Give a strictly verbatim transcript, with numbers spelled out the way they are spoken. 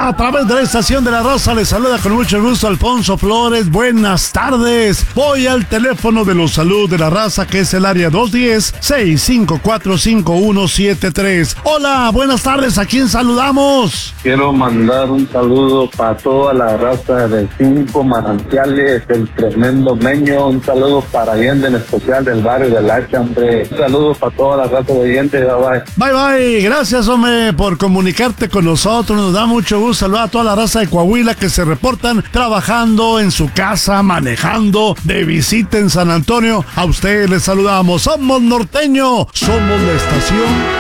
A través de la estación de La Raza les saluda con mucho gusto Alfonso Flores. Buenas tardes. Voy al teléfono de los salud de La Raza, que es el área dos uno cero, seis cinco cuatro, cinco uno siete tres. Hola, buenas tardes. ¿A quién saludamos? Quiero mandar un saludo para toda la raza de Cinco Manantiales, el tremendo Meño. Un saludo para Allende, en especial del barrio del Hacha, hombre. Un saludo para toda la raza de Allende. Bye bye. Bye bye. Gracias, hombre, por comunicarte con nosotros. Nos da mucho gusto saludar a toda la raza de Coahuila que se reportan trabajando en su casa, manejando, de visita en San Antonio. A ustedes les saludamos. Somos Norteño. Somos la estación